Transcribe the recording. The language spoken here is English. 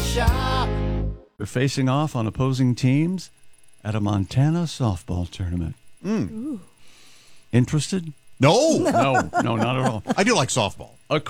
shop. They're facing off on opposing teams at a Montana softball tournament. Interested? No. No, not at all. I do like softball.